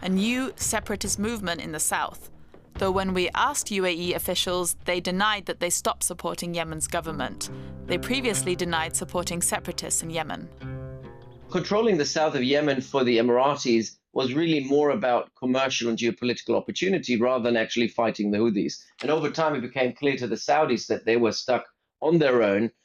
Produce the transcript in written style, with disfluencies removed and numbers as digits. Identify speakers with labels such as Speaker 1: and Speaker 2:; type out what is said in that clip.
Speaker 1: a new separatist movement in the south. Though when we asked UAE officials, they denied that they stopped supporting Yemen's government. They previously denied supporting separatists in Yemen.
Speaker 2: Controlling the south of Yemen for the Emiratis was really more about commercial and geopolitical opportunity rather than actually fighting the Houthis. And over time, it became clear to the Saudis that they were stuck on their own